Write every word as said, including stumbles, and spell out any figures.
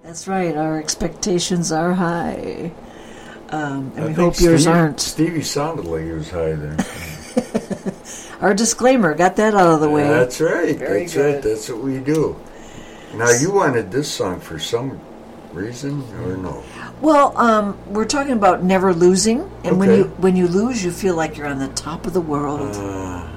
That's right. Our expectations are high. Um, and I we think hope yours Steve- aren't. Stevie sounded like he was high there. Our disclaimer, got that out of the way. That's right. Very That's good. right. That's what we do. Now, you wanted this song for some reason, or no? Well, um, we're talking about never losing, and when Okay. you when you lose, you feel like you're on the top of the world. Uh,